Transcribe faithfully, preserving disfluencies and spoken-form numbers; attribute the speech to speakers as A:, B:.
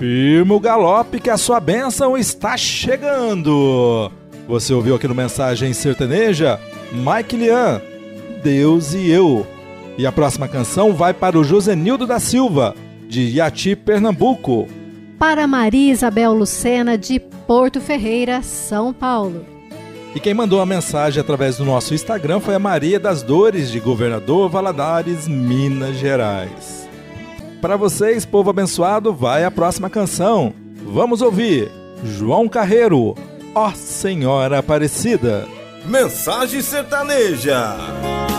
A: Firma o galope que a sua bênção está chegando. Você ouviu aqui no Mensagem Sertaneja, Mike Lian, Deus e Eu. E a próxima canção vai para o Josenildo da Silva, de Iati, Pernambuco.
B: Para Maria Isabel Lucena, de Porto Ferreira, São Paulo.
A: E quem mandou a mensagem através do nosso Instagram foi a Maria das Dores, de Governador Valadares, Minas Gerais. Para vocês, povo abençoado, vai a próxima canção. Vamos ouvir João Carreiro, Ó Senhora Aparecida.
C: Mensagem Sertaneja.